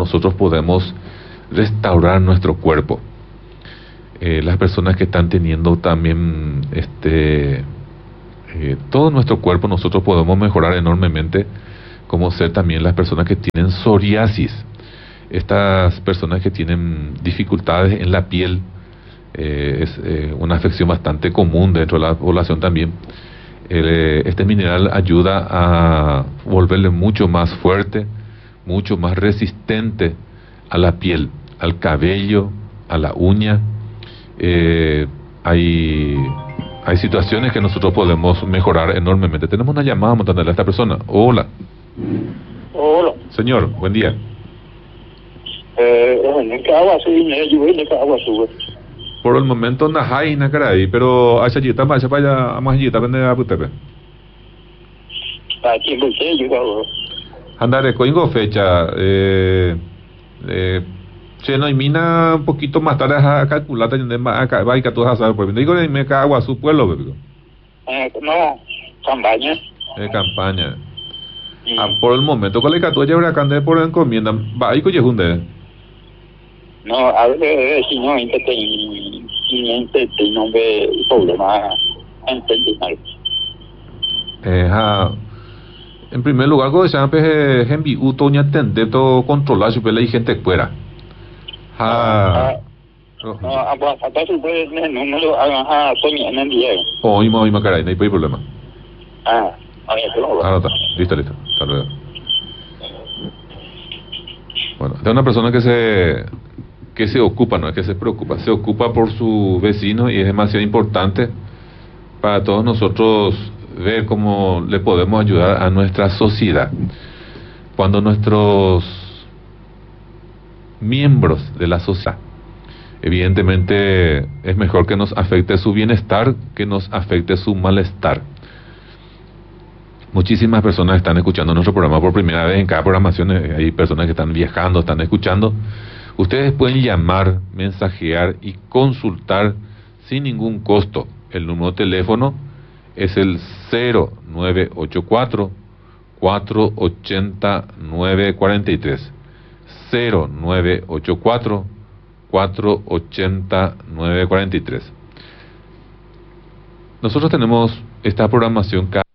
nosotros podemos restaurar nuestro cuerpo. Las personas que están teniendo también todo nuestro cuerpo, nosotros podemos mejorar enormemente, como ser también las personas que tienen psoriasis. Estas personas que tienen dificultades en la piel, es una afección bastante común dentro de la población también. Este mineral ayuda a volverle mucho más fuerte, mucho más resistente a la piel, al cabello, a la uña. Hay situaciones que nosotros podemos mejorar enormemente. Tenemos una llamada montando a esta persona. Hola. Hola. Señor, buen día. Por el momento Najai Nakarai, pero Ashayita vaya para Amajita vende a Putepe. Aquí en yo hago. Andare, coingo fecha. Se no mina un poquito más tarde a calcular acá va y que tú vas a saber por digo me cago a su pueblo, bebé. No, campaña. Campaña. Por el momento con la que tú llevas acá por encomienda, va y coye junde. No, a ver si no no ve problema entender. En primer lugar, cuando se llama Henry Uto ni atender todo controlar su pelea y gente fuera. No, hasta su pues no me lo hagan Sonia en el día. Oh, y caray, no hay problema. Ahí está. Ahora está, listo. Hasta luego. Bueno, de una persona que se ocupa, no es que se preocupa, se ocupa por su vecino y es demasiado importante para todos nosotros ver cómo le podemos ayudar a nuestra sociedad. Cuando nuestros miembros de la sociedad, evidentemente es mejor que nos afecte su bienestar que nos afecte su malestar. Muchísimas personas están escuchando nuestro programa por primera vez. En cada programación hay personas que están viajando, están escuchando. Ustedes pueden llamar, mensajear y consultar sin ningún costo. El número de teléfono es el 0984 480 943. 0984 480 943. Nosotros tenemos esta programación cada